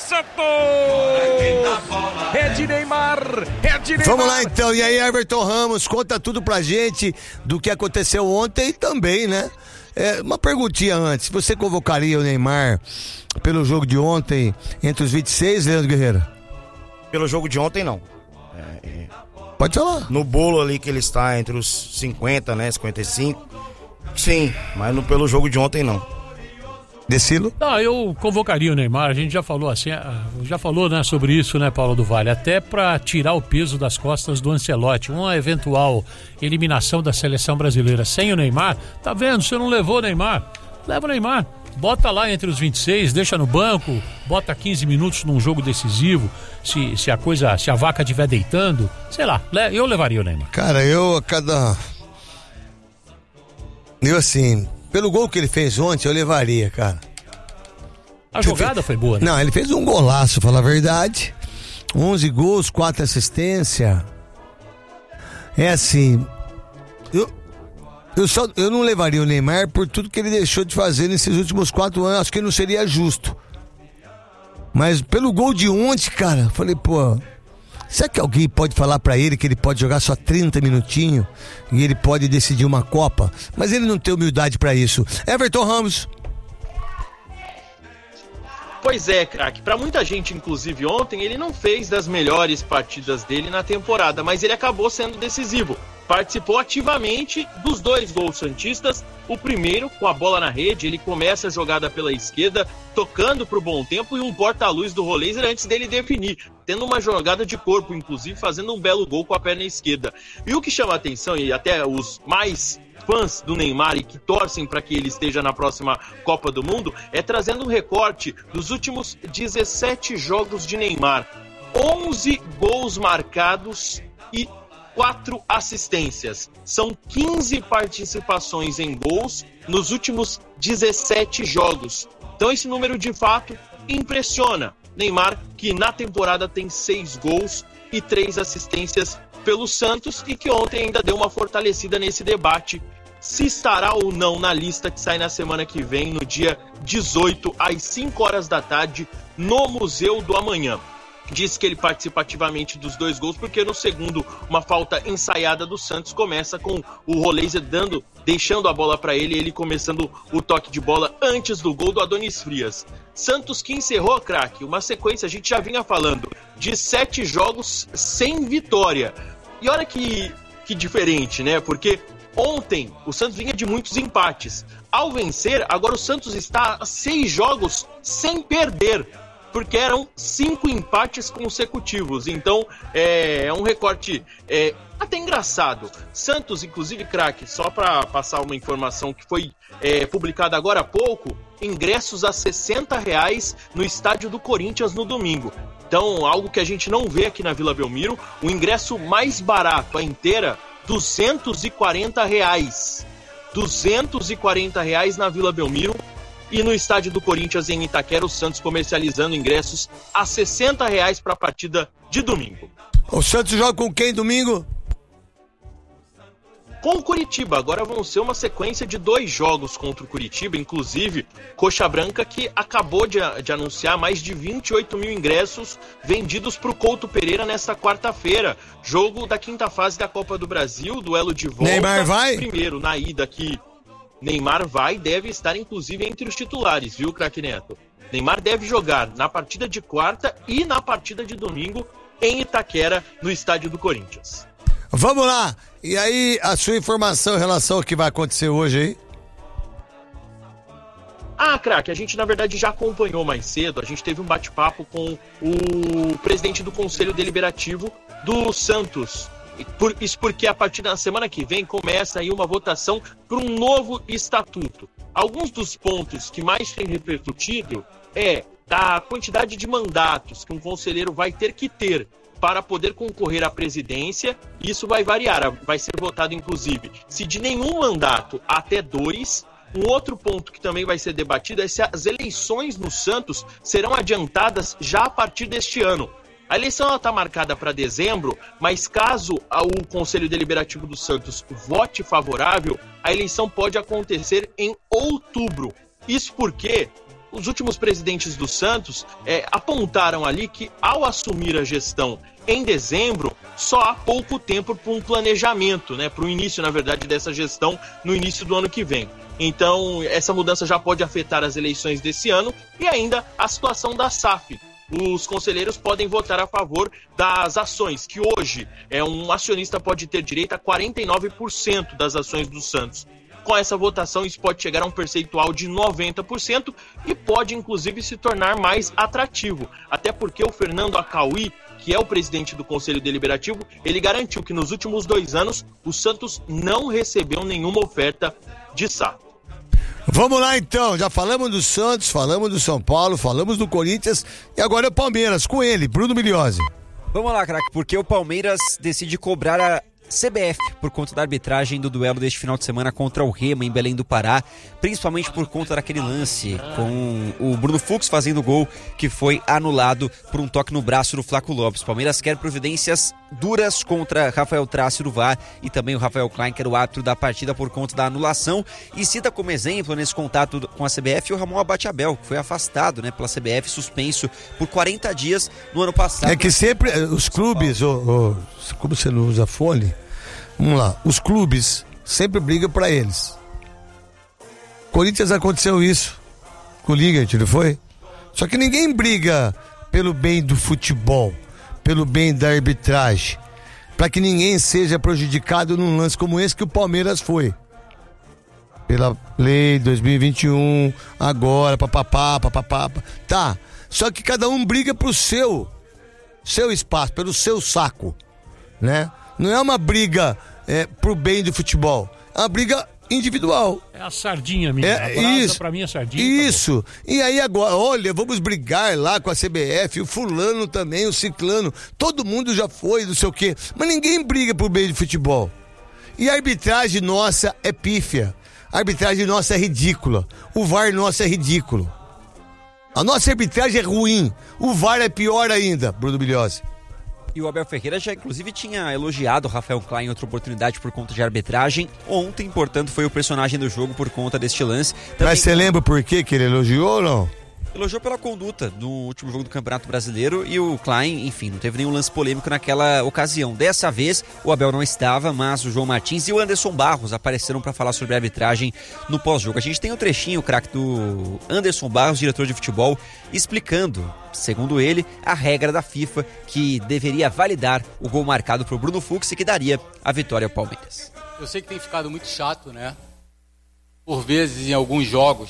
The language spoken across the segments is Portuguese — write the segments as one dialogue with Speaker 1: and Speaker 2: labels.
Speaker 1: Santos! É de Neymar!
Speaker 2: Vamos lá então, e aí Everton Ramos, conta tudo pra gente do que aconteceu ontem também, né? Uma perguntinha antes, você convocaria o Neymar pelo jogo de ontem entre os 26, Leandro Guerreiro?
Speaker 3: Pelo jogo de ontem, não.
Speaker 2: Pode falar.
Speaker 3: No bolo ali que ele está entre os 50, né, 55, sim, mas pelo jogo de ontem, não.
Speaker 2: Decilo?
Speaker 4: Não, eu convocaria o Neymar, a gente já falou assim, né, sobre isso, né, Paulo do Vale, até para tirar o peso das costas do Ancelotti, uma eventual eliminação da seleção brasileira sem o Neymar. Tá vendo, você não levou o Neymar, leva o Neymar, bota lá entre os 26, deixa no banco, bota 15 minutos num jogo decisivo, se a vaca estiver deitando, sei lá, eu levaria o Neymar.
Speaker 2: Cara, assim, pelo gol que ele fez ontem, eu levaria, cara.
Speaker 4: A jogada foi boa, né?
Speaker 2: Não, ele fez um golaço, falar a verdade. 11 gols, 4 assistências. É assim, eu não levaria o Neymar por tudo que ele deixou de fazer nesses últimos 4 anos. Acho que não seria justo. Mas pelo gol de ontem, cara, falei, pô, será que alguém pode falar pra ele que ele pode jogar só 30 minutinhos e ele pode decidir uma Copa? Mas ele não tem humildade pra isso. Everton Ramos.
Speaker 5: Pois é, craque, pra muita gente, inclusive ontem, ele não fez das melhores partidas dele na temporada, mas ele acabou sendo decisivo. Participou ativamente dos 2 gols santistas. O primeiro, com a bola na rede, ele começa a jogada pela esquerda, tocando pro bom tempo e um porta-luz do Roleiser antes dele definir, tendo uma jogada de corpo, inclusive fazendo um belo gol com a perna esquerda. E o que chama a atenção, e até os mais fãs do Neymar e que torcem para que ele esteja na próxima Copa do Mundo, é trazendo um recorte dos últimos 17 jogos de Neymar. 11 gols marcados e 4 assistências. São 15 participações em gols nos últimos 17 jogos. Então esse número de fato impressiona. Neymar, que na temporada tem 6 gols e 3 assistências pelo Santos e que ontem ainda deu uma fortalecida nesse debate se estará ou não na lista que sai na semana que vem, no dia 18, às 5 horas da tarde, no Museu do Amanhã. Diz que ele participa ativamente dos 2 gols, porque no segundo, uma falta ensaiada do Santos começa com o Roleiser deixando a bola para ele começando o toque de bola antes do gol do Adonis Frias. Santos que encerrou, craque, uma sequência, a gente já vinha falando, de 7 jogos sem vitória. E olha que diferente, né? Porque ontem o Santos vinha de muitos empates. Ao vencer, agora o Santos está a 6 jogos sem perder, porque eram 5 empates consecutivos. Então é um recorte até engraçado. Santos, inclusive, craque, só para passar uma informação que foi publicada agora há pouco, ingressos a R$60 no estádio do Corinthians no domingo. Então, algo que a gente não vê aqui na Vila Belmiro, o ingresso mais barato, a inteira, R$240. R$240 na Vila Belmiro. E no estádio do Corinthians em Itaquera, o Santos comercializando ingressos a R$60 para a partida de domingo.
Speaker 2: O Santos joga com quem domingo?
Speaker 5: Com o Curitiba. Agora vão ser uma sequência de 2 jogos contra o Curitiba, inclusive Coxa Branca, que acabou de anunciar mais de 28 mil ingressos vendidos para o Couto Pereira nesta quarta-feira. Jogo da 5ª fase da Copa do Brasil, duelo de volta.
Speaker 2: Neymar vai?
Speaker 5: Primeiro, na ida aqui, Neymar vai e deve estar inclusive entre os titulares, viu, craque Neto? Neymar deve jogar na partida de quarta e na partida de domingo em Itaquera, no estádio do Corinthians.
Speaker 2: Vamos lá! E aí, a sua informação em relação ao que vai acontecer hoje aí?
Speaker 5: Craque, a gente na verdade já acompanhou mais cedo, a gente teve um bate-papo com o presidente do Conselho Deliberativo do Santos. Isso porque a partir da semana que vem começa aí uma votação para um novo estatuto. Alguns dos pontos que mais têm repercutido é da quantidade de mandatos que um conselheiro vai ter que ter para poder concorrer à presidência. Isso vai variar, vai ser votado inclusive se de nenhum mandato até 2. Um outro ponto que também vai ser debatido é se as eleições no Santos serão adiantadas já a partir deste ano. A eleição está marcada para dezembro, mas caso o Conselho Deliberativo do Santos vote favorável, a eleição pode acontecer em outubro. Isso porque os últimos presidentes do Santos apontaram ali que, ao assumir a gestão em dezembro, só há pouco tempo para um planejamento, né? Para o início, na verdade, dessa gestão no início do ano que vem. Então, essa mudança já pode afetar as eleições desse ano e ainda a situação da SAF. Os conselheiros podem votar a favor das ações, que hoje um acionista pode ter direito a 49% das ações do Santos. Com essa votação, isso pode chegar a um percentual de 90% e pode, inclusive, se tornar mais atrativo. Até porque o Fernando Acauí, que é o presidente do Conselho Deliberativo, ele garantiu que nos últimos 2 anos o Santos não recebeu nenhuma oferta de SAF.
Speaker 2: Vamos lá então, já falamos do Santos, falamos do São Paulo, falamos do Corinthians e agora é o Palmeiras, com ele, Bruno Migliozzi.
Speaker 1: Vamos lá, craque, porque o Palmeiras decide cobrar a CBF por conta da arbitragem do duelo deste final de semana contra o Remo em Belém do Pará, principalmente por conta daquele lance com o Bruno Fux fazendo gol que foi anulado por um toque no braço do Flaco Lopes. Palmeiras quer providências duras contra Rafael Trácio do VAR e também o Rafael Klein, que era o árbitro da partida, por conta da anulação, e cita como exemplo nesse contato com a CBF o Ramon Abate-Abel, que foi afastado, né, pela CBF, suspenso por 40 dias no ano passado.
Speaker 2: É que sempre os clubes, como você não usa fone, vamos lá, os clubes sempre brigam pra eles. Corinthians aconteceu isso com o Liga, não foi? Só que ninguém briga pelo bem do futebol, pelo bem da arbitragem, para que ninguém seja prejudicado num lance como esse que o Palmeiras foi. Pela lei 2021, agora, papapá. Tá, só que cada um briga pro seu espaço, pelo seu saco, né? Não é uma briga pro bem do futebol, é uma briga individual.
Speaker 4: É a sardinha minha,
Speaker 2: isso,
Speaker 4: pra mim é sardinha.
Speaker 2: Isso, tá, e aí agora, olha, vamos brigar lá com a CBF, o fulano também, o ciclano, todo mundo já foi, não sei o quê, mas ninguém briga pro bem do futebol. E a arbitragem nossa é pífia, a arbitragem nossa é ridícula, o VAR nosso é ridículo. A nossa arbitragem é ruim, o VAR é pior ainda, Bruno Migliozzi.
Speaker 1: E o Abel Ferreira já inclusive tinha elogiado o Rafael Klein em outra oportunidade por conta de arbitragem. Ontem, portanto, foi o personagem do jogo por conta deste lance. Também...
Speaker 2: Mas você lembra por que ele elogiou ou não?
Speaker 1: Elogiou pela conduta no último jogo do Campeonato Brasileiro, e o Klein, enfim, não teve nenhum lance polêmico naquela ocasião. Dessa vez, o Abel não estava, mas o João Martins e o Anderson Barros apareceram para falar sobre a arbitragem no pós-jogo. A gente tem um trechinho, craque, do Anderson Barros, diretor de futebol, explicando, segundo ele, a regra da FIFA que deveria validar o gol marcado para o Bruno Fux e que daria a vitória ao Palmeiras.
Speaker 6: Eu sei que tem ficado muito chato, né? Por vezes, em alguns jogos,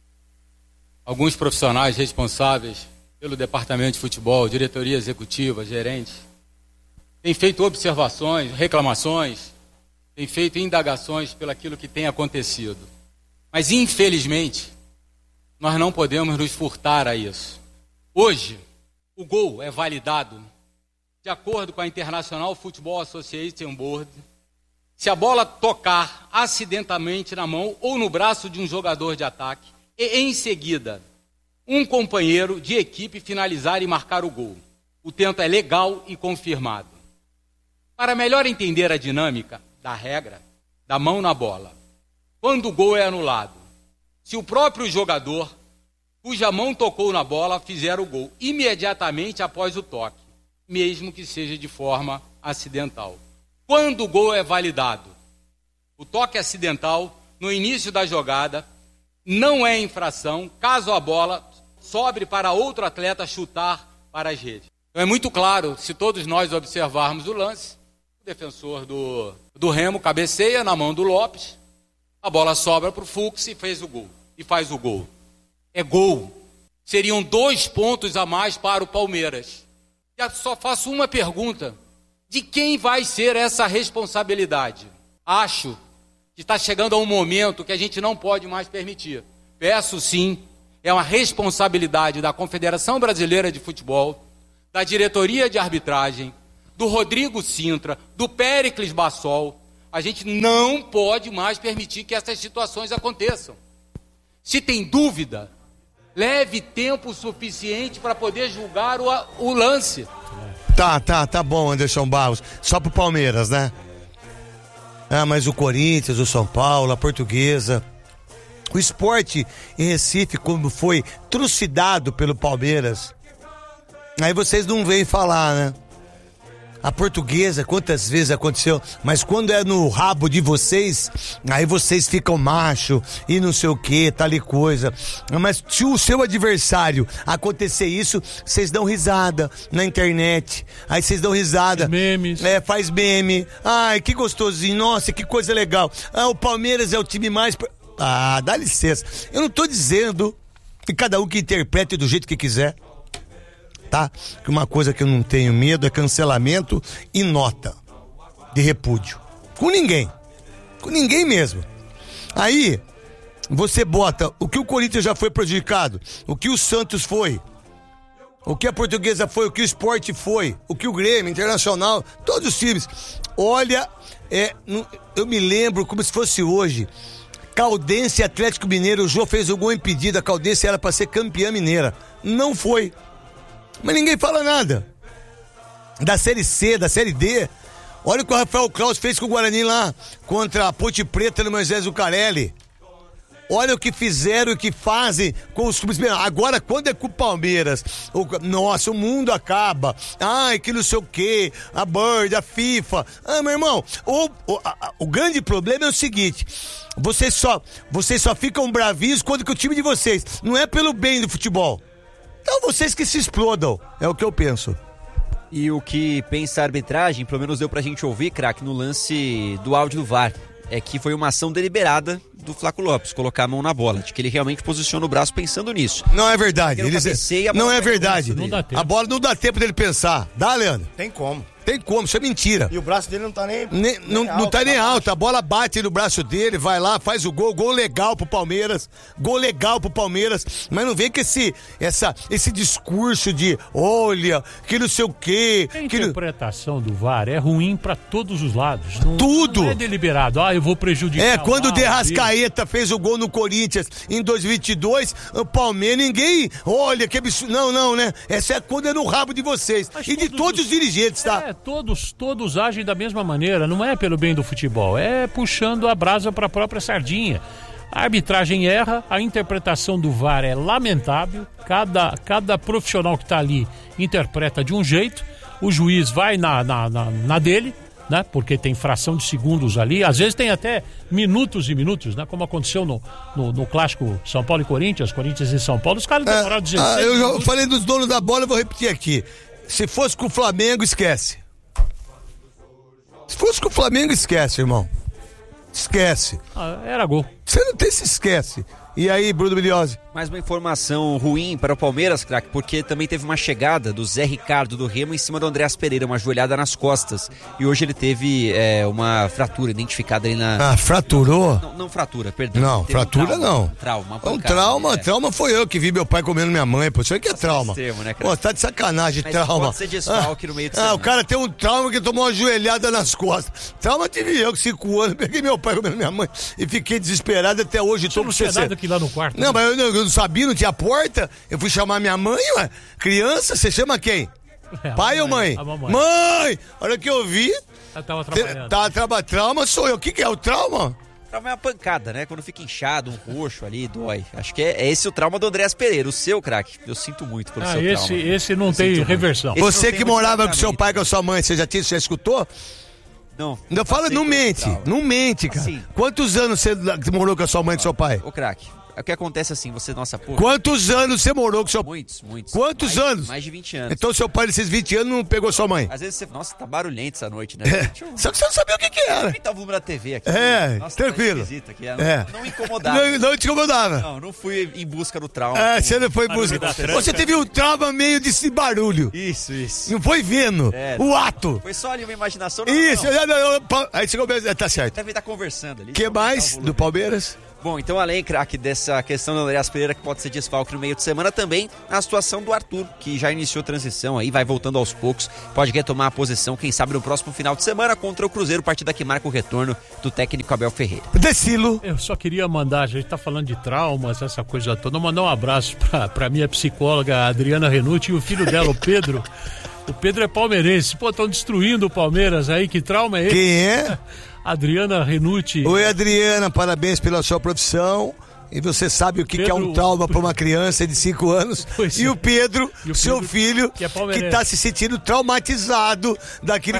Speaker 6: alguns profissionais responsáveis pelo departamento de futebol, diretoria executiva, gerentes, têm feito observações, reclamações, têm feito indagações pelo aquilo que tem acontecido. Mas, infelizmente, nós não podemos nos furtar a isso. Hoje, o gol é validado de acordo com a International Football Association Board. Se a bola tocar acidentalmente na mão ou no braço de um jogador de ataque, e, em seguida, um companheiro de equipe finalizar e marcar o gol. O tento é legal e confirmado. Para melhor entender a dinâmica da regra da mão na bola, quando o gol é anulado, se o próprio jogador, cuja mão tocou na bola, fizer o gol imediatamente após o toque, mesmo que seja de forma acidental. Quando o gol é validado, o toque acidental no início da jogada não é infração caso a bola sobre para outro atleta chutar para as redes. Então é muito claro, se todos nós observarmos o lance, o defensor do Remo cabeceia na mão do Lopes, a bola sobra para o Fux e faz o gol. É gol. Seriam 2 pontos a mais para o Palmeiras. Já só faço uma pergunta: de quem vai ser essa responsabilidade? Acho que está chegando a um momento que a gente não pode mais permitir. Peço sim, é uma responsabilidade da Confederação Brasileira de Futebol, da diretoria de arbitragem, do Rodrigo Sintra, do Péricles Bassol. A gente não pode mais permitir que essas situações aconteçam. Se tem dúvida, leve tempo suficiente para poder julgar o lance.
Speaker 2: Tá bom, Anderson Barros. Só pro Palmeiras, né? Ah, mas o Corinthians, o São Paulo, a Portuguesa, O Sport em Recife, como foi trucidado pelo Palmeiras, aí vocês não vêm falar, né? A Portuguesa, quantas vezes aconteceu, mas quando é no rabo de vocês, aí vocês ficam macho e não sei o que, tal e coisa. Mas se o seu adversário acontecer isso, vocês dão risada na internet, aí vocês dão risada.
Speaker 4: Memes.
Speaker 2: Faz meme. Ai, que gostosinho, nossa, que coisa legal. O Palmeiras é o time mais... dá licença. Eu não tô dizendo que cada um que interprete do jeito que quiser. Tá? Que uma coisa que eu não tenho medo é cancelamento e nota de repúdio. Com ninguém mesmo. Aí, você bota o que o Corinthians já foi prejudicado, o que o Santos foi, o que a Portuguesa foi, o que o Sport foi, o que o Grêmio, Internacional, todos os times. Olha, eu me lembro como se fosse hoje. Caldense e Atlético Mineiro, o Jô fez o gol impedido, a Caldense era para ser campeã mineira. Não foi. Mas ninguém fala nada. Da Série C, da Série D. Olha o que o Rafael Claus fez com o Guarani lá, contra a Ponte Preta no Moisés Zucarelli. Olha o que fizeram e o que fazem com os clubes. Agora, quando é com o Palmeiras, nossa, o mundo acaba. Ai, que não sei o quê, a Bird, a FIFA. Meu irmão, o grande problema é o seguinte: vocês só ficam bravinhos quando que o time de vocês não é pelo bem do futebol. Então vocês que se explodam, é o que eu penso.
Speaker 1: E o que pensa a arbitragem, pelo menos deu pra gente ouvir, craque, no lance do áudio do VAR, é que foi uma ação deliberada do Flaco Lopes, colocar a mão na bola, de que ele realmente posiciona o braço pensando nisso.
Speaker 2: Não é verdade. Não é verdade.
Speaker 4: Não dá tempo.
Speaker 2: A bola não dá tempo dele pensar. Dá, Leandro?
Speaker 3: Tem como.
Speaker 2: Tem como, isso é mentira.
Speaker 3: E o braço dele não tá nem
Speaker 2: não tá nem alto, a bola bate no braço dele, vai lá, faz o gol legal pro Palmeiras, mas não vem com esse discurso de, olha, que não sei o quê.
Speaker 4: A interpretação do VAR é ruim pra todos os lados.
Speaker 2: Tudo.
Speaker 4: Não é deliberado, eu vou prejudicar.
Speaker 2: Quando o De Arrascaeta fez o gol no Corinthians em 2022, o Palmeiras, ninguém, olha, que absurdo, não, né? Essa é quando é no rabo de vocês. Mas e de todos os dirigentes, tá? Todos agem da mesma maneira, não é pelo bem do futebol, é puxando a brasa para a própria sardinha. A arbitragem erra, a interpretação do VAR é lamentável, cada profissional que está ali interpreta de um jeito, o juiz vai na dele, né? Porque tem fração de segundos ali, às vezes tem até minutos e minutos, né? Como aconteceu no clássico São Paulo e Corinthians e São Paulo, os caras demoraram 16 minutos. Eu falei dos donos da bola, eu vou repetir aqui. Se fosse com o Flamengo, esquece. Se fosse com o Flamengo, esquece, irmão. Esquece.
Speaker 4: Era gol.
Speaker 2: Você não tem, se esquece. E aí, Bruno Biliose?
Speaker 1: Mais uma informação ruim para o Palmeiras, craque, porque também teve uma chegada do Zé Ricardo do Remo em cima do Andréas Pereira, uma joelhada nas costas. E hoje ele teve uma fratura identificada ali na...
Speaker 2: fraturou?
Speaker 1: Não fratura, perdão.
Speaker 2: Não, fratura não.
Speaker 1: Trauma.
Speaker 2: Trauma foi eu que vi meu pai comendo minha mãe, pô. Isso aí que é trauma.
Speaker 1: Extremo, né,
Speaker 2: pô, tá de sacanagem,
Speaker 1: mas
Speaker 2: trauma.
Speaker 1: Pode ser desfalque no meio de semana.
Speaker 2: O cara tem um trauma que tomou uma joelhada nas costas. Trauma tive eu, que 5 anos, peguei meu pai comendo minha mãe e fiquei desesperado até hoje.
Speaker 4: Você não tinha nada aqui lá no quarto?
Speaker 2: Não, mas eu não sabia, não tinha porta. Eu fui chamar minha mãe, ué. Criança, você chama quem? Pai ou mãe? Mãe! A hora que eu vi...
Speaker 4: Ela tava trabalhando.
Speaker 2: Trauma sou eu. O que é o trauma?
Speaker 1: Trauma é uma pancada, né? Quando fica inchado, um roxo ali, dói. Acho que é esse o trauma do Andréas Pereira. O seu, craque, eu sinto muito pelo seu trauma.
Speaker 4: Esse não tem reversão.
Speaker 2: Você que morava com seu pai, com a sua mãe, você já escutou?
Speaker 1: Não.
Speaker 2: Não mente, cara. Assim, quantos anos você morou com a sua mãe e com seu pai?
Speaker 1: Ô, craque, o que acontece assim, você, nossa, pô...
Speaker 2: Quantos anos você morou com seu pai?
Speaker 1: Muitos.
Speaker 2: Quantos anos?
Speaker 1: Mais de 20 anos.
Speaker 2: Então seu pai, nesses 20 anos, não pegou sua mãe?
Speaker 1: Às vezes você... Nossa, tá barulhento essa noite, né?
Speaker 2: Só que você não sabia o que era.
Speaker 1: Tá o volume da TV aqui.
Speaker 2: Nossa, tranquilo.
Speaker 1: Tá aqui. Não me incomodava.
Speaker 2: Não te incomodava.
Speaker 1: Não fui em busca do trauma.
Speaker 2: Você não foi em busca. Você teve um trauma meio de barulho.
Speaker 1: Isso.
Speaker 2: Não foi vendo o ato.
Speaker 1: Foi só ali uma imaginação.
Speaker 2: Isso. Aí você começa... Tá certo.
Speaker 1: Deve estar conversando ali.
Speaker 2: O que mais do Palmeiras?
Speaker 1: Bom, então além, craque, dessa questão do Andréas Pereira, que pode ser desfalque no meio de semana, também a situação do Arthur, que já iniciou transição aí, vai voltando aos poucos, pode retomar a posição, quem sabe no próximo final de semana contra o Cruzeiro, partida que marca o retorno do técnico Abel Ferreira.
Speaker 2: Decilo.
Speaker 4: Eu só queria mandar, a gente tá falando de traumas, essa coisa toda, mandar um abraço pra minha psicóloga Adriana Renucci e o filho dela, o Pedro. O Pedro é palmeirense. Pô, estão destruindo o Palmeiras aí, que trauma é esse?
Speaker 2: Quem é?
Speaker 4: Adriana Renucci.
Speaker 2: Oi, Adriana, parabéns pela sua profissão. E você sabe o que é um trauma para uma criança de 5 anos. E o Pedro, seu filho, que tá se sentindo traumatizado daquilo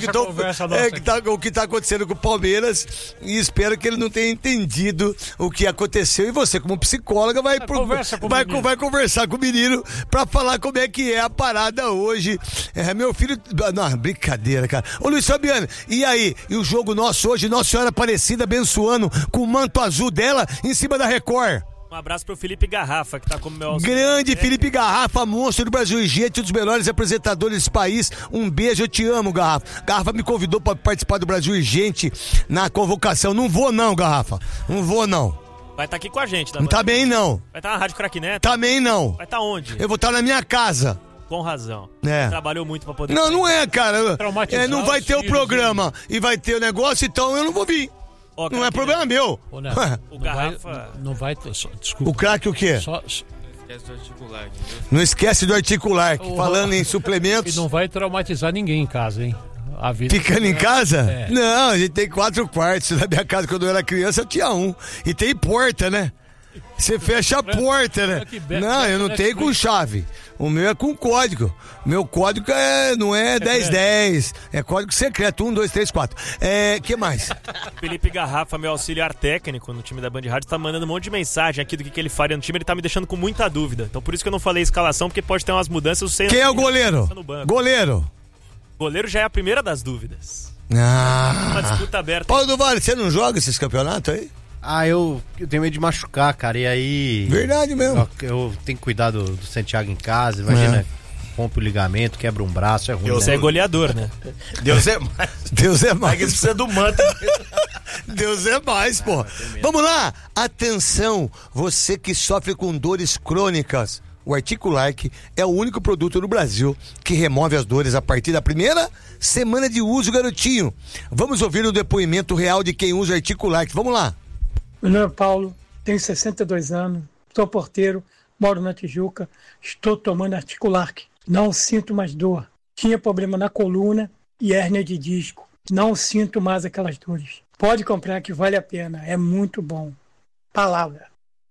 Speaker 2: que tá acontecendo com o Palmeiras. E espero que ele não tenha entendido o que aconteceu. E você, como psicóloga, vai conversar com o menino pra falar como é que é a parada hoje. Meu filho... Não, brincadeira, cara. Ô, Luiz Fabiano, e aí? E o jogo nosso hoje, Nossa Senhora Aparecida abençoando com o manto azul dela em cima da Record.
Speaker 7: Um abraço pro Felipe Garrafa, que tá como meu auxílio.
Speaker 2: Grande Felipe Garrafa, monstro do Brasil e gente, um dos melhores apresentadores desse país. Um beijo, eu te amo, Garrafa. Garrafa me convidou pra participar do Brasil e gente na convocação. Não vou não, Garrafa. Não vou não.
Speaker 7: Vai estar aqui com a gente, tá?
Speaker 2: Também não.
Speaker 7: Vai estar na Rádio Craque Neto?
Speaker 2: Também não.
Speaker 7: Vai estar onde?
Speaker 2: Eu vou estar na minha casa.
Speaker 7: Com razão. Trabalhou muito pra poder...
Speaker 2: Não é, cara. Não vai ter o programa e vai ter o negócio, então eu não vou vir. Não é problema meu.
Speaker 7: O Garrafa...
Speaker 4: Não vai... Desculpa.
Speaker 2: O craque o quê?
Speaker 7: Esquece do articular. Entendeu?
Speaker 2: Não esquece do articular. Falando em suplementos...
Speaker 4: E não vai traumatizar ninguém em casa, hein? A vida
Speaker 2: ficando em casa? Não, a gente tem 4 quartos. Na minha casa, quando eu era criança, eu tinha 1. E tem porta, né? Você fecha a porta, né? Não, eu não tenho com chave. O meu é com código. Meu código não é 1010. É código secreto. 1, 2, 3, 4. Que mais?
Speaker 7: Felipe Garrafa, meu auxiliar técnico no time da Band Rádio, tá mandando um monte de mensagem aqui do que ele faria no time. Ele tá me deixando com muita dúvida. Então por isso que eu não falei escalação, porque pode ter umas mudanças.
Speaker 2: Quem é o goleiro? Goleiro.
Speaker 7: Goleiro já é a primeira das dúvidas.
Speaker 2: Uma
Speaker 7: disputa aberta.
Speaker 2: Paulo do Vale, você não joga esses campeonatos aí?
Speaker 8: Eu tenho medo de machucar, cara, e aí...
Speaker 2: Verdade mesmo.
Speaker 8: Eu tenho que cuidar do Santiago em casa, imagina, rompe o ligamento, quebra um braço, é ruim.
Speaker 7: Você é goleador, né?
Speaker 3: Deus é mais.
Speaker 2: Deus é mais.
Speaker 3: Aí que precisa do manto.
Speaker 2: Deus é mais, pô. Vamos lá, atenção, você que sofre com dores crônicas. O Articulark é o único produto no Brasil que remove as dores a partir da primeira semana de uso, garotinho. Vamos ouvir o depoimento real de quem usa Articulark. Vamos lá.
Speaker 9: Meu nome é Paulo, tenho 62 anos, sou porteiro, moro na Tijuca, estou tomando Articulark. Não sinto mais dor. Tinha problema na coluna e hérnia de disco. Não sinto mais aquelas dores. Pode comprar que vale a pena, é muito bom. Palavra.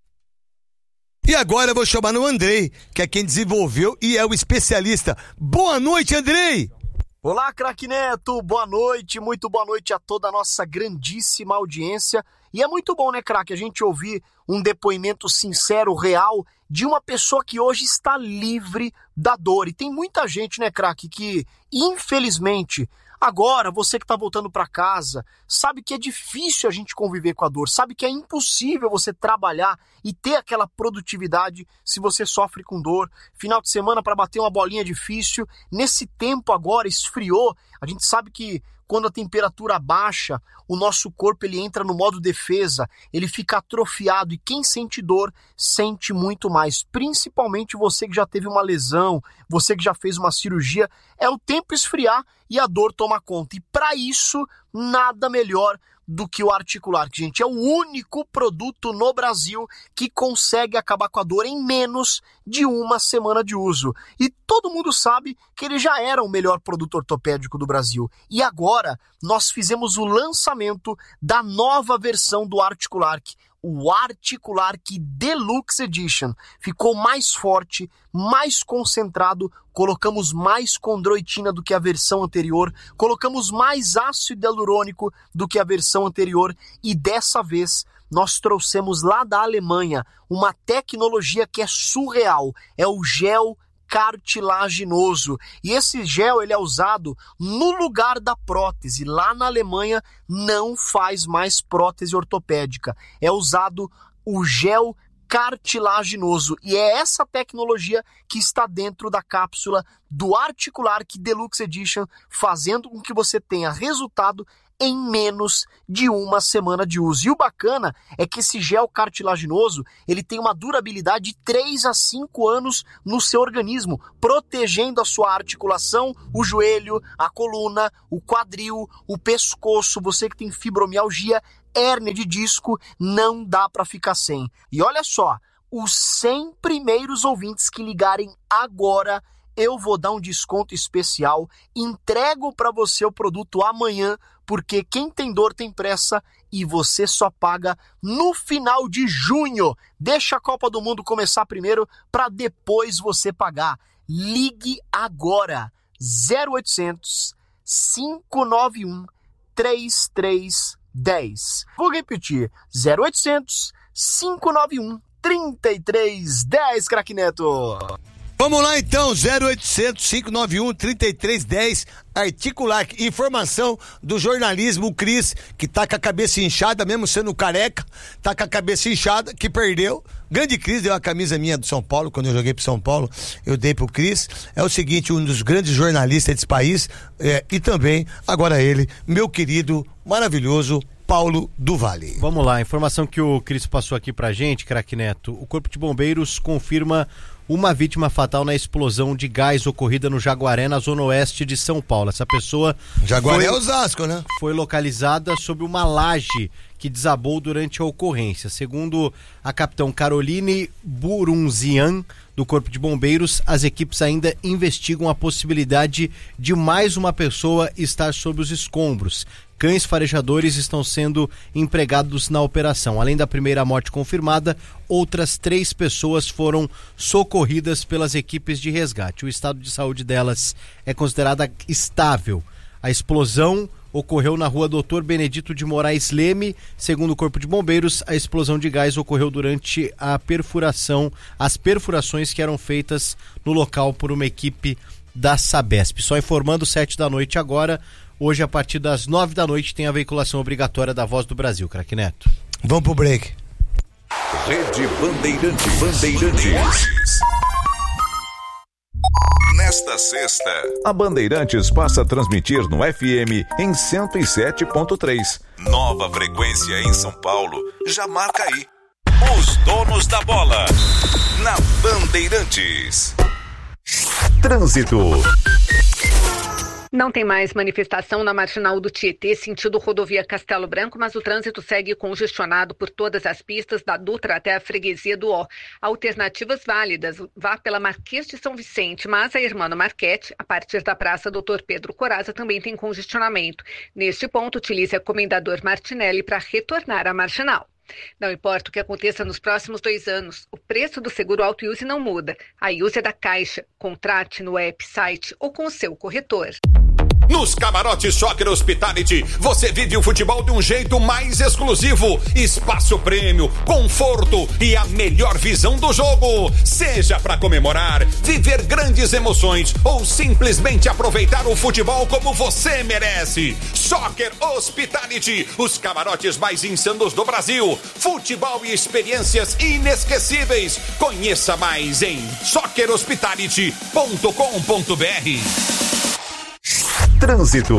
Speaker 2: E agora eu vou chamar no Andrei, que é quem desenvolveu e é o especialista. Boa noite, Andrei!
Speaker 10: Olá, Craque Neto, boa noite, muito boa noite a toda a nossa grandíssima audiência. E é muito bom, né, Craque, a gente ouvir um depoimento sincero, real, de uma pessoa que hoje está livre da dor. E tem muita gente, né, Craque, que infelizmente... Agora, você que está voltando para casa, sabe que é difícil a gente conviver com a dor, sabe que é impossível você trabalhar e ter aquela produtividade se você sofre com dor. Final de semana para bater uma bolinha é difícil. Nesse tempo agora, esfriou, a gente sabe que quando a temperatura baixa, o nosso corpo ele entra no modo defesa, ele fica atrofiado e quem sente dor sente muito mais, principalmente você que já teve uma lesão, você que já fez uma cirurgia, é o tempo esfriar e a dor toma conta. E para isso, nada melhor do que o Articulark, gente. É o único produto no Brasil que consegue acabar com a dor em menos de uma semana de uso. E todo mundo sabe que ele já era o melhor produto ortopédico do Brasil. E agora nós fizemos o lançamento da nova versão do Articulark, o Articulark Deluxe Edition. Ficou mais forte, mais concentrado, colocamos mais condroitina do que a versão anterior, colocamos mais ácido hialurônico do que a versão anterior e dessa vez nós trouxemos lá da Alemanha uma tecnologia que é surreal, é o gel cartilaginoso. E esse gel ele é usado no lugar da prótese. Lá na Alemanha não faz mais prótese ortopédica. É usado o gel cartilaginoso. E é essa tecnologia que está dentro da cápsula do Articulark Deluxe Edition, fazendo com que você tenha resultado em menos de uma semana de uso. E o bacana é que esse gel cartilaginoso, ele tem uma durabilidade de 3 a 5 anos no seu organismo, protegendo a sua articulação, o joelho, a coluna, o quadril, o pescoço. Você que tem fibromialgia, hérnia de disco, não dá para ficar sem. E olha só, os 100 primeiros ouvintes que ligarem agora, eu vou dar um desconto especial, entrego para você o produto amanhã porque quem tem dor tem pressa e você só paga no final de junho. Deixa a Copa do Mundo começar primeiro para depois você pagar. Ligue agora, 0800 591 3310. Vou repetir, 0800 591 3310, craque Neto.
Speaker 2: Vamos lá então, 0800 591 3310, Articular. Informação do jornalismo, o Cris, que tá com a cabeça inchada, mesmo sendo careca, tá com a cabeça inchada, que perdeu. Grande Cris, deu a camisa minha do São Paulo, quando eu joguei pro São Paulo, eu dei pro Cris. É o seguinte, um dos grandes jornalistas desse país, e também, agora ele, meu querido, maravilhoso Paulo do Vale.
Speaker 8: Vamos lá, a informação que o Cris passou aqui pra gente, craque Neto. O Corpo de Bombeiros confirma uma vítima fatal na explosão de gás ocorrida no Jaguaré, na zona oeste de São Paulo. Essa pessoa...
Speaker 2: Jaguaré é Osasco, né?
Speaker 8: Foi localizada sob uma laje que desabou durante a ocorrência. Segundo a capitão Caroline Burunzian, do Corpo de Bombeiros, as equipes ainda investigam a possibilidade de mais uma pessoa estar sob os escombros. Cães farejadores estão sendo empregados na operação. Além da primeira morte confirmada, outras 3 pessoas foram socorridas pelas equipes de resgate. O estado de saúde delas é considerado estável. A explosão ocorreu na rua Dr. Benedito de Moraes Leme. Segundo o Corpo de Bombeiros, a explosão de gás ocorreu durante as perfurações que eram feitas no local por uma equipe da Sabesp. Só informando, 7 da noite agora. Hoje, a partir das 9 da noite, tem a veiculação obrigatória da Voz do Brasil, craque Neto.
Speaker 2: Vamos pro break.
Speaker 11: Rede Bandeirantes. Nesta sexta, a Bandeirantes passa a transmitir no FM em 107.3. Nova frequência em São Paulo. Já marca aí. Os donos da bola. Na Bandeirantes. Trânsito.
Speaker 12: Não tem mais manifestação na marginal do Tietê, sentido rodovia Castelo Branco, mas o trânsito segue congestionado por todas as pistas da Dutra até a freguesia do Ó. Alternativas válidas, vá pela Marquês de São Vicente, mas a Hermano Marquete, a partir da Praça Dr. Pedro Coraza, também tem congestionamento. Neste ponto, utilize a Comendador Martinelli para retornar à marginal. Não importa o que aconteça nos próximos 2 anos, o preço do seguro Auto Use não muda. A Use é da Caixa. Contrate no app, site ou com o seu corretor.
Speaker 13: Nos camarotes Soccer Hospitality, você vive o futebol de um jeito mais exclusivo. Espaço prêmio, conforto e a melhor visão do jogo. Seja para comemorar, viver grandes emoções ou simplesmente aproveitar o futebol como você merece. Soccer Hospitality, os camarotes mais insanos do Brasil. Futebol e experiências inesquecíveis. Conheça mais em soccerhospitality.com.br.
Speaker 11: Trânsito.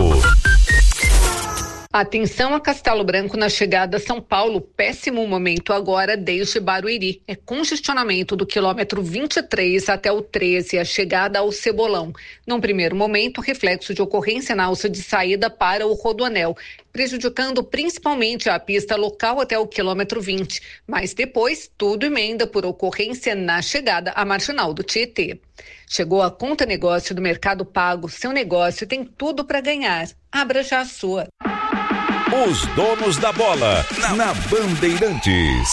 Speaker 12: Atenção a Castelo Branco na chegada a São Paulo, péssimo momento agora desde Barueri. É congestionamento do quilômetro 23 até o 13, a chegada ao Cebolão. Num primeiro momento, reflexo de ocorrência na alça de saída para o Rodoanel, prejudicando principalmente a pista local até o quilômetro 20. Mas depois, tudo emenda por ocorrência na chegada à marginal do Tietê. Chegou a Conta Negócio do Mercado Pago. Seu negócio tem tudo para ganhar. Abra já a sua.
Speaker 11: Os donos da bola na Bandeirantes.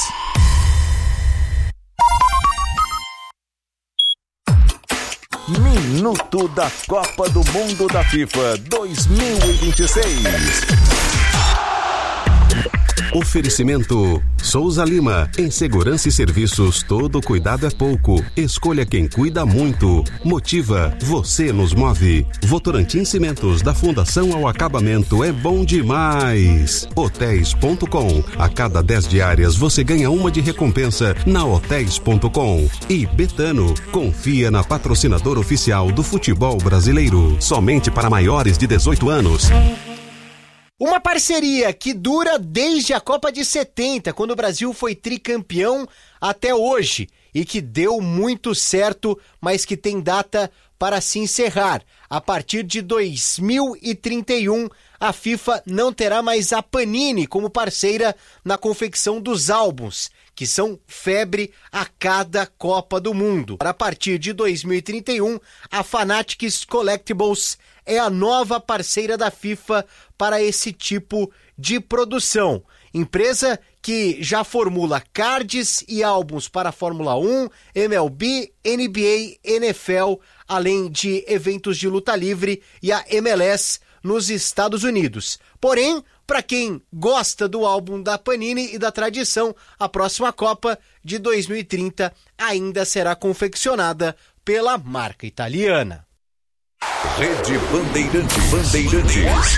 Speaker 11: Minuto da Copa do Mundo da FIFA 2026.
Speaker 14: Oferecimento Souza Lima. Em segurança e serviços, todo cuidado é pouco. Escolha quem cuida muito. Motiva, você nos move. Votorantim Cimentos, da Fundação ao Acabamento, é bom demais. Hotéis.com. A cada 10 diárias você ganha uma de recompensa na Hotéis.com. E Betano, confia na patrocinadora oficial do futebol brasileiro. Somente para maiores de 18 anos.
Speaker 15: Uma parceria que dura desde a Copa de 70, quando o Brasil foi tricampeão, até hoje. e que deu muito certo, mas que tem data para se encerrar. A partir de 2031, a FIFA não terá mais a Panini como parceira na confecção dos álbuns, que são febre a cada Copa do Mundo. A partir de 2031, a Fanatics Collectibles é a nova parceira da FIFA para esse tipo de produção. Empresa que já formula cards e álbuns para a Fórmula 1, MLB, NBA, NFL, além de eventos de luta livre e a MLS nos Estados Unidos. Porém, para quem gosta do álbum da Panini e da tradição, a próxima Copa de 2030 ainda será confeccionada pela marca italiana.
Speaker 11: Rede Bandeirantes.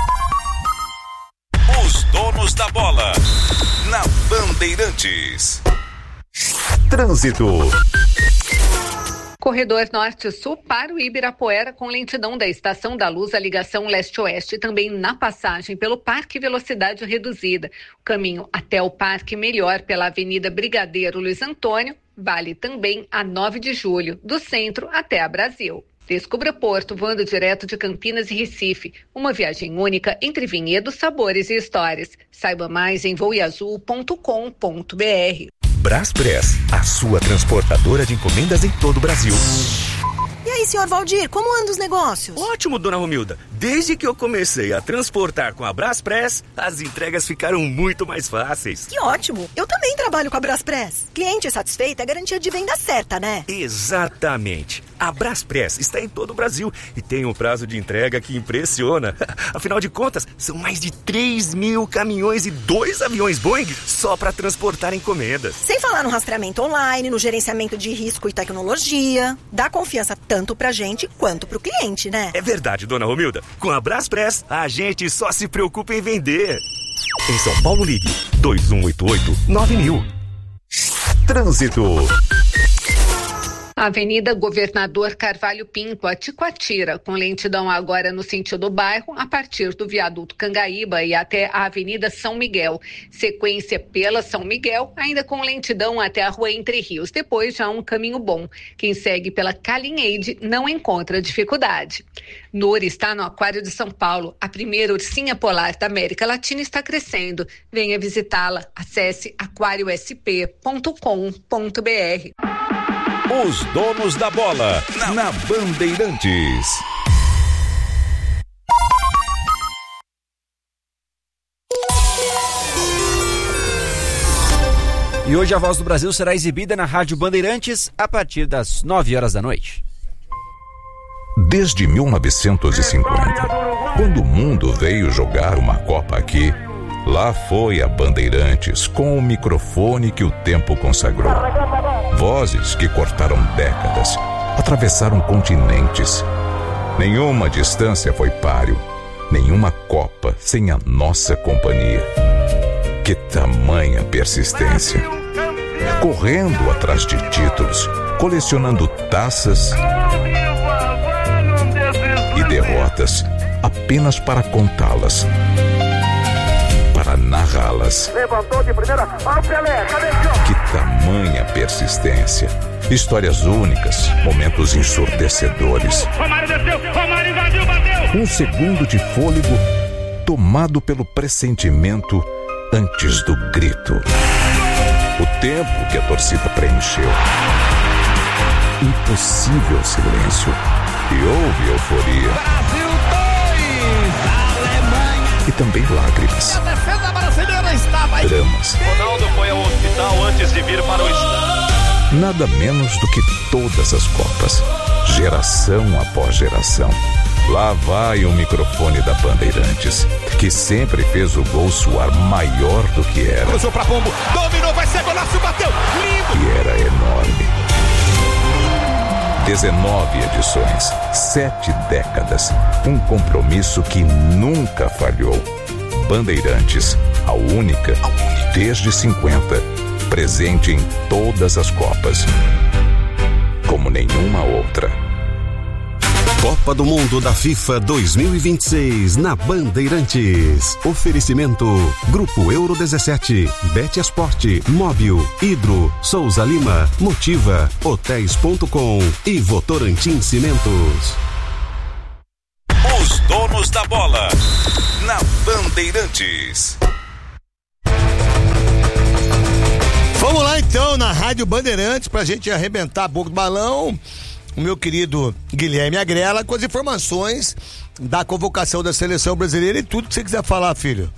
Speaker 11: Os donos da bola na Bandeirantes. Trânsito.
Speaker 12: Corredor Norte-Sul para o Ibirapuera com lentidão da Estação da Luz, a ligação leste-oeste, e também na passagem pelo Parque Velocidade Reduzida. O caminho até o Parque melhor pela Avenida Brigadeiro Luiz Antônio, vale também a 9 de julho, do centro até a Brasil. Descubra Porto, voando direto de Campinas e Recife. Uma viagem única entre vinhedos, sabores e histórias. Saiba mais em voeazul.com.br.
Speaker 16: Braspress, a sua transportadora de encomendas em todo o Brasil.
Speaker 17: E aí, senhor Valdir, como andam os negócios?
Speaker 16: Ótimo, dona Romilda. Desde que eu comecei a transportar com a Braspress, as entregas ficaram muito mais fáceis.
Speaker 17: Que ótimo! Eu também trabalho com a Braspress. Cliente satisfeito é garantia de venda certa, né?
Speaker 16: Exatamente. A Braspress está em todo o Brasil e tem um prazo de entrega que impressiona. Afinal de contas, são mais de 3.000 caminhões e 2 aviões Boeing só para transportar encomendas.
Speaker 17: Sem falar no rastreamento online, no gerenciamento de risco e tecnologia. Dá confiança tanto pra gente quanto pro cliente, né?
Speaker 16: É verdade, dona Romilda. Com a Braspress, a gente só se preocupa em vender. Em São Paulo, ligue 2188-9000.
Speaker 11: Trânsito.
Speaker 12: Avenida Governador Carvalho Pinto, a Ticoatira, com lentidão agora no sentido bairro, a partir do viaduto Cangaíba e até a Avenida São Miguel. Sequência pela São Miguel, ainda com lentidão até a Rua Entre Rios. Depois já um caminho bom. Quem segue pela Calinheide não encontra dificuldade. Nuri está no Aquário de São Paulo. A primeira ursinha polar da América Latina está crescendo. Venha visitá-la. Acesse aquariosp.com.br.
Speaker 11: Os donos da bola na Bandeirantes.
Speaker 1: E hoje a Voz do Brasil será exibida na Rádio Bandeirantes a partir das 9 horas da noite.
Speaker 11: Desde 1950, quando o mundo veio jogar uma Copa aqui, lá foi a Bandeirantes com o microfone que o tempo consagrou. Vozes que cortaram décadas, atravessaram continentes. Nenhuma distância foi páreo, nenhuma Copa sem a nossa companhia. Que tamanha persistência! Correndo atrás de títulos, colecionando taças e derrotas apenas para contá-las, para narrá-las.
Speaker 18: Levantou de primeira, ó Pelé,
Speaker 11: que tamanha persistência! Histórias únicas, momentos ensurdecedores.
Speaker 18: Romário desceu, Romário invadiu, bateu!
Speaker 11: Um segundo de fôlego tomado pelo pressentimento antes do grito. O tempo que a torcida preencheu. Impossível silêncio. E houve euforia.
Speaker 18: Brasil 2, Alemanha.
Speaker 11: E também lágrimas.
Speaker 18: A defesa brasileira estava aí.
Speaker 11: Dramas.
Speaker 18: Ronaldo foi ao hospital antes de vir para o estádio.
Speaker 11: Nada menos do que todas as Copas. Geração após geração. Lá vai o microfone da Bandeirantes, que sempre fez o gol soar maior do que era.
Speaker 18: Cruzou pra Pombo, dominou, vai ser golaço, bateu, lindo!
Speaker 11: E era enorme. 19 edições, 7 décadas, um compromisso que nunca falhou. Bandeirantes, a única, desde 50, presente em todas as Copas, como nenhuma outra.
Speaker 14: Copa do Mundo da FIFA 2026 na Bandeirantes. Oferecimento Grupo Euro 17, Bet Esporte, Móbil, Hidro, Souza Lima, Motiva, Hotéis.com e Votorantim Cimentos.
Speaker 11: Os donos da bola na Bandeirantes.
Speaker 2: Vamos lá então na Rádio Bandeirantes pra gente arrebentar a boca do balão. O meu querido Guilherme Agrela com as informações da convocação da seleção brasileira e tudo que você quiser falar, filho.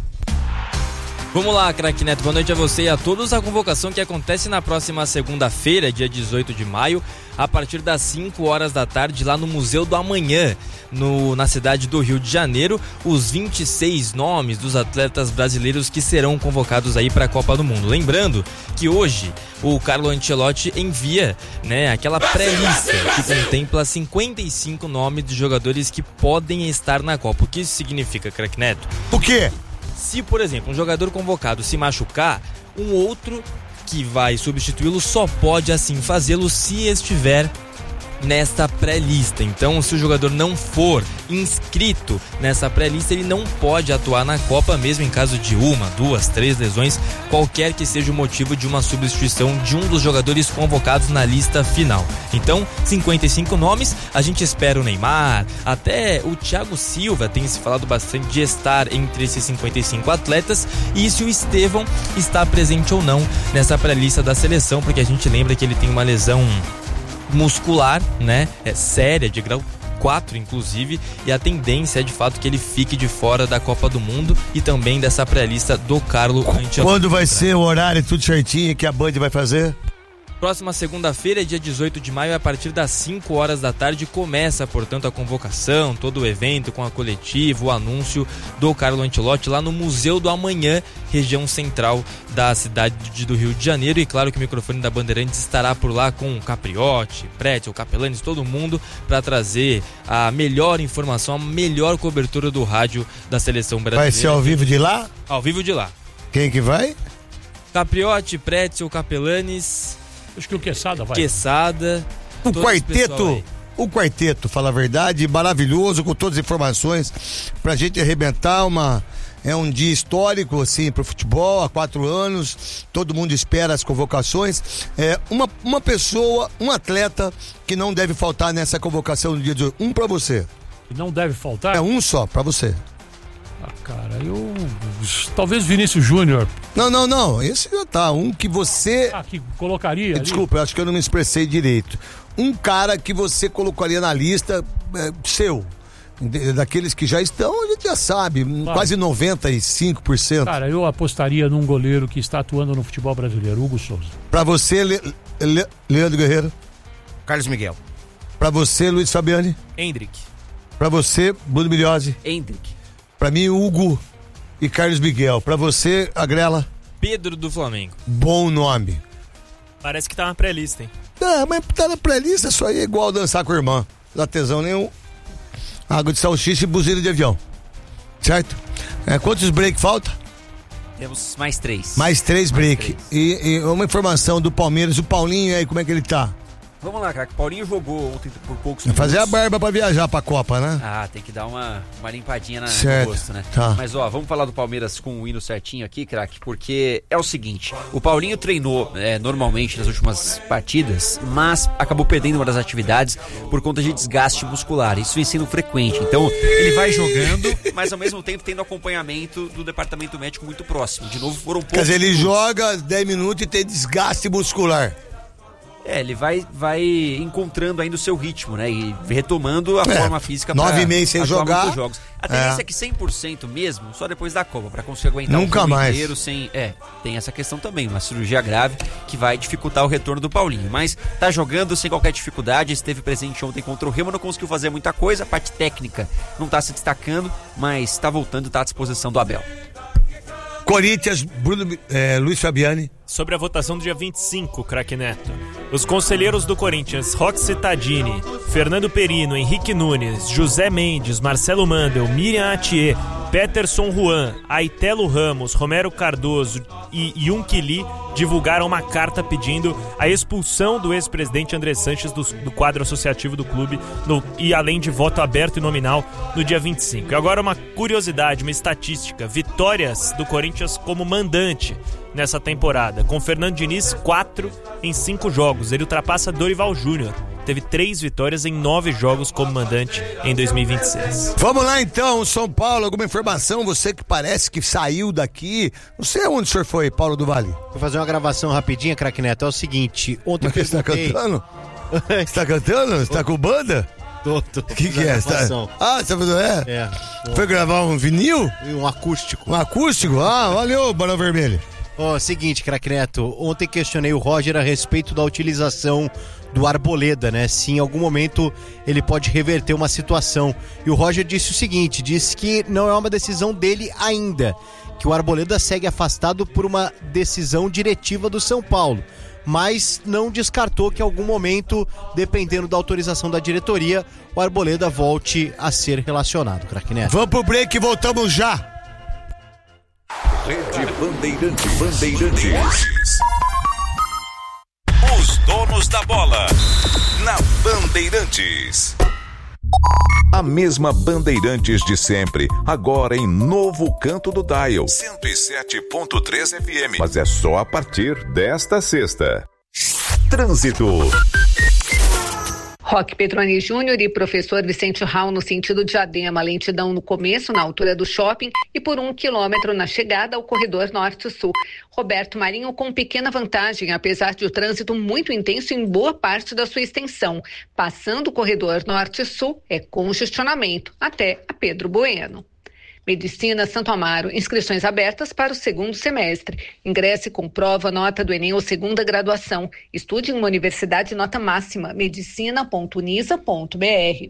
Speaker 19: Vamos lá, craque Neto, boa noite a você e a todos. A convocação que acontece na próxima segunda-feira, dia 18 de maio, a partir das 5 horas da tarde, lá no Museu do Amanhã, na cidade do Rio de Janeiro, os 26 nomes dos atletas brasileiros que serão convocados aí para a Copa do Mundo. Lembrando que hoje o Carlo Ancelotti envia, aquela pré-lista que contempla 55 nomes de jogadores que podem estar na Copa. O que isso significa, craque Neto?
Speaker 2: O quê?
Speaker 19: Se, por exemplo, um jogador convocado se machucar, um outro que vai substituí-lo só pode assim fazê-lo se estiver nesta pré-lista. Então, se o jogador não for inscrito nessa pré-lista, ele não pode atuar na Copa, mesmo em caso de 1, 2, 3 lesões, qualquer que seja o motivo de uma substituição de um dos jogadores convocados na lista final. Então, 55 nomes, a gente espera o Neymar, até o Thiago Silva tem se falado bastante de estar entre esses 55 atletas, e se o Estevão está presente ou não nessa pré-lista da seleção, porque a gente lembra que ele tem uma lesão muscular, séria, de grau 4 inclusive, e a tendência é de fato que ele fique de fora da Copa do Mundo e também dessa pré-lista do Carlo Ancelotti.
Speaker 2: Quando vai ser o horário tudo certinho que a Band vai fazer?
Speaker 19: Próxima segunda-feira, dia 18 de maio, a partir das 5 horas da tarde, começa, portanto, a convocação, todo o evento com a coletiva, o anúncio do Carlo Ancelotti lá no Museu do Amanhã, região central da cidade do Rio de Janeiro. E claro que o microfone da Bandeirantes estará por lá com o Capriotti, Pretzel, Capelanes, todo mundo para trazer a melhor informação, a melhor cobertura do rádio da seleção brasileira.
Speaker 2: Vai ser ao vivo de lá?
Speaker 19: Ao vivo de lá.
Speaker 2: Quem que vai?
Speaker 19: Capriotti, Pretzel, Capelanes...
Speaker 4: Acho que o Quesada vai.
Speaker 19: Quesada.
Speaker 2: O quarteto, fala a verdade, maravilhoso, com todas as informações pra gente arrebentar é um dia histórico, assim, pro futebol, há 4 anos, todo mundo espera as convocações. Uma pessoa, um atleta que não deve faltar nessa convocação do dia de hoje. Um pra você.
Speaker 4: Que não deve faltar?
Speaker 2: Um só, pra você.
Speaker 4: Cara, talvez Vinícius Júnior.
Speaker 2: Não, esse já tá, um que você...
Speaker 4: que colocaria
Speaker 2: Desculpa, eu acho que eu não me expressei direito. Um cara que você colocaria na lista seu, daqueles que já estão, a gente já sabe, quase 95%.
Speaker 4: Cara, eu apostaria num goleiro que está atuando no futebol brasileiro, Hugo Souza.
Speaker 2: Pra você, Leandro Guerreiro?
Speaker 3: Carlos Miguel.
Speaker 2: Pra você, Luiz Fabiani?
Speaker 7: Hendrick.
Speaker 2: Pra você, Bruno Milhozzi?
Speaker 1: Hendrick.
Speaker 2: Pra mim, Hugo e Carlos Miguel. Pra você, Agrela?
Speaker 19: Pedro do Flamengo.
Speaker 2: Bom nome.
Speaker 7: Parece que tá na pré-lista, hein?
Speaker 2: Mas tá na pré-lista, isso aí é igual dançar com a irmã. Não dá tesão nenhum. Água de salsicha e buzina de avião. Certo? Quantos break falta?
Speaker 1: Temos mais 3.
Speaker 2: Mais 3 break. E uma informação do Palmeiras, o Paulinho aí, como é que ele tá?
Speaker 1: Vamos lá, craque. Paulinho jogou ontem por poucos
Speaker 2: minutos. Fazer a barba pra viajar pra Copa, né?
Speaker 1: Tem que dar uma limpadinha no rosto, né?
Speaker 2: Tá.
Speaker 1: Mas vamos falar do Palmeiras com o hino certinho aqui, craque, porque é o seguinte, o Paulinho treinou normalmente nas últimas partidas, mas acabou perdendo uma das atividades por conta de desgaste muscular. Isso vem sendo frequente. Então, ele vai jogando, mas ao mesmo tempo tendo acompanhamento do departamento médico muito próximo. De novo, foram poucos.
Speaker 2: Quer dizer, ele joga 10 minutos e tem desgaste muscular.
Speaker 1: Ele vai encontrando ainda o seu ritmo, né? E retomando a forma física para
Speaker 2: 9 meses sem jogar.
Speaker 1: Jogos. A tendência é que 100% mesmo, só depois da Copa, para conseguir aguentar
Speaker 2: nunca
Speaker 1: o jogo
Speaker 2: mais
Speaker 1: inteiro sem... tem essa questão também, uma cirurgia grave que vai dificultar o retorno do Paulinho. Mas tá jogando sem qualquer dificuldade, esteve presente ontem contra o Remo, não conseguiu fazer muita coisa, a parte técnica não tá se destacando, mas tá voltando, tá à disposição do Abel.
Speaker 2: Corinthians, Luiz Fabiani.
Speaker 7: Sobre a votação do dia 25, craque Neto. Os conselheiros do Corinthians, Roxy Tadini, Fernando Perino, Henrique Nunes, José Mendes, Marcelo Mandel, Miriam Atier, Peterson Juan, Aitelo Ramos, Romero Cardoso e Yunkili divulgaram uma carta pedindo a expulsão do ex-presidente André Sanches do quadro associativo do clube e além de voto aberto e nominal no dia 25. E agora uma curiosidade, uma estatística: vitórias do Corinthians como mandante nessa temporada. Com Fernando Diniz, 4 em 5 jogos. Ele ultrapassa Dorival Júnior. Teve 3 vitórias em 9 jogos como mandante em 2026.
Speaker 2: Vamos lá então, São Paulo, alguma informação? Você que parece que saiu daqui. Não sei onde o senhor foi, Paulo do Vale.
Speaker 8: Vou fazer uma gravação rapidinha, craque Neto. É o seguinte, ontem...
Speaker 2: Mas você tá cantando? Você tá cantando? Você tá com banda?
Speaker 8: Tô.
Speaker 2: O que é? Você tá fazendo? Foi gravar um vinil?
Speaker 8: Um acústico.
Speaker 2: Um acústico? Valeu, Barão Vermelho.
Speaker 8: Seguinte, craque Neto, ontem questionei o Roger a respeito da utilização do Arboleda, né? Se em algum momento ele pode reverter uma situação. E o Roger disse o seguinte, disse que não é uma decisão dele ainda, que o Arboleda segue afastado por uma decisão diretiva do São Paulo, mas não descartou que em algum momento, dependendo da autorização da diretoria, o Arboleda volte a ser relacionado, craque Neto.
Speaker 2: Vamos pro break e voltamos já.
Speaker 11: Rede Bandeirantes. Os donos da bola na Bandeirantes. A mesma Bandeirantes de sempre, agora em novo canto do dial, 107.3 FM. Mas é só a partir desta sexta. Trânsito.
Speaker 12: Roque Petroni Júnior e professor Vicente Raul no sentido de Diadema, lentidão no começo, na altura do shopping, e por 1 quilômetro na chegada ao corredor norte-sul. Roberto Marinho com pequena vantagem, apesar de o trânsito muito intenso em boa parte da sua extensão. Passando o corredor norte-sul, é congestionamento até a Pedro Bueno. Medicina Santo Amaro, inscrições abertas para o 2º semestre. Ingresse com prova, nota do Enem ou 2ª graduação. Estude em uma universidade nota máxima, medicina.unisa.br.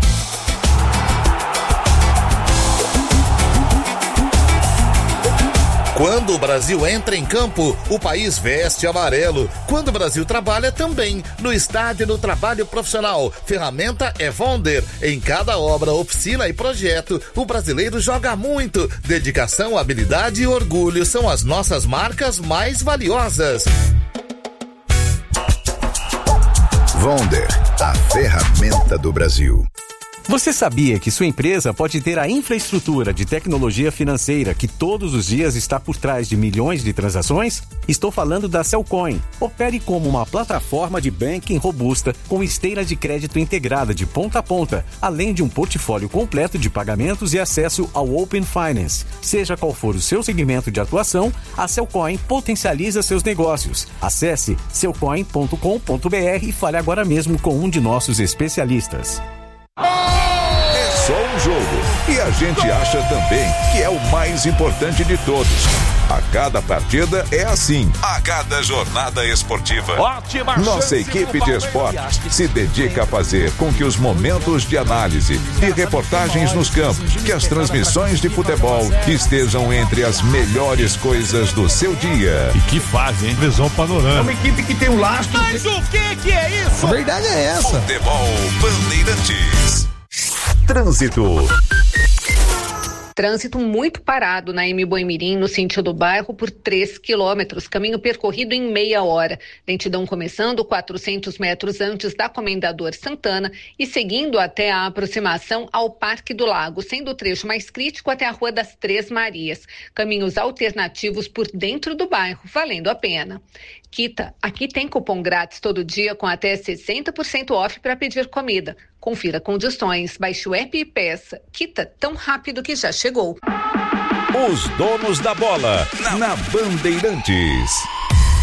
Speaker 20: Quando o Brasil entra em campo, o país veste amarelo. Quando o Brasil trabalha, também. No estádio, no trabalho profissional. Ferramenta é Vonder. Em cada obra, oficina e projeto, o brasileiro joga muito. Dedicação, habilidade e orgulho são as nossas marcas mais valiosas.
Speaker 21: Vonder, a ferramenta do Brasil.
Speaker 22: Você sabia que sua empresa pode ter a infraestrutura de tecnologia financeira que todos os dias está por trás de milhões de transações? Estou falando da Cellcoin. Opere como uma plataforma de banking robusta com esteira de crédito integrada de ponta a ponta, além de um portfólio completo de pagamentos e acesso ao Open Finance. Seja qual for o seu segmento de atuação, a Cellcoin potencializa seus negócios. Acesse cellcoin.com.br e fale agora mesmo com um de nossos especialistas.
Speaker 11: É só um jogo e a gente acha também que é o mais importante de todos. A cada partida é assim, a cada jornada esportiva.
Speaker 18: Ótima
Speaker 11: Nossa equipe de esporte se dedica a fazer com que os momentos de análise e reportagens nos campos, que as transmissões de futebol estejam entre as melhores coisas do seu dia.
Speaker 23: E que fase, hein? Visão panorâmica.
Speaker 11: É uma equipe que tem um lastro.
Speaker 18: Mas o que é isso?
Speaker 2: A verdade é essa.
Speaker 11: Futebol Bandeirantes. Trânsito.
Speaker 12: Trânsito muito parado na M. Boimirim, no sentido do bairro, por 3 quilômetros, caminho percorrido em meia hora. Lentidão começando 400 metros antes da Comendador Santana e seguindo até a aproximação ao Parque do Lago, sendo o trecho mais crítico até a Rua das Três Marias. Caminhos alternativos por dentro do bairro, valendo a pena. Quita, aqui tem cupom grátis todo dia com até 60% off para pedir comida. Confira condições, baixe o app e peça. Quita tão rápido que já chegou.
Speaker 11: Os donos da bola na Bandeirantes.